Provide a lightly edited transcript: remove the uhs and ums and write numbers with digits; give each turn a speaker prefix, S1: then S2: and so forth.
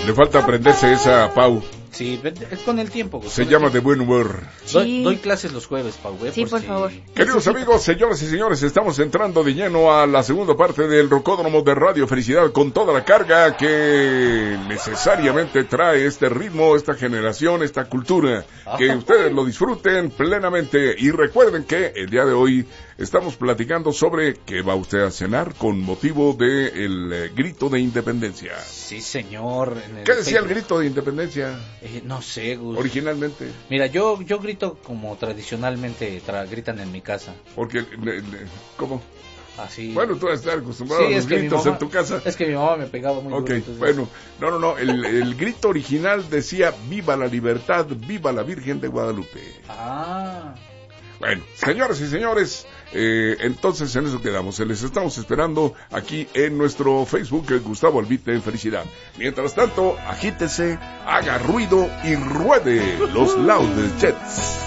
S1: Le falta aprenderse esa, Pau.
S2: Sí, es con el tiempo.
S1: Se llama de buen humor.
S2: Sí. Doy clases los jueves, Pau.
S3: Sí, por favor.
S1: Queridos amigos, señoras y señores, estamos entrando de lleno a la segunda parte del Rocódromo de Radio Felicidad con toda la carga que necesariamente trae este ritmo, esta generación, esta cultura. Que ustedes lo disfruten plenamente y recuerden que el día de hoy estamos platicando sobre qué va usted a cenar con motivo del grito de independencia.
S2: Sí, señor.
S1: ¿Qué decía el grito de independencia?
S2: No sé, Gus.
S1: Originalmente.
S2: Mira, yo grito como tradicionalmente gritan en mi casa.
S1: Porque, ¿cómo?
S2: Así.
S1: Bueno, tú vas a estar acostumbrado a los gritos en tu casa.
S2: Es que mi mamá me pegaba muy duro. Entonces...
S1: Bueno, no, el grito original decía viva la libertad, viva la Virgen de Guadalupe. Bueno, señoras y señores, entonces en eso quedamos. Les estamos esperando aquí en nuestro Facebook, Gustavo Albite en Felicidad. Mientras tanto, agítese, haga ruido y ruede los Loud Jets.